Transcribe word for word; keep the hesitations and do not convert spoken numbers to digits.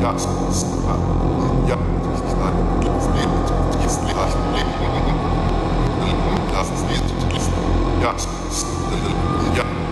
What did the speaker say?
Ja, es ist, ja, das Leben ist leicht Leben. Das ist nicht, ja, es ist, ja.